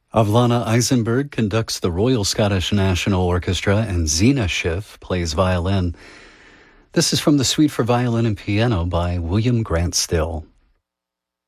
Avlana Eisenberg conducts the Royal Scottish National Orchestra and Zena Schiff plays violin. This is from the Suite for Violin and Piano by William Grant Still.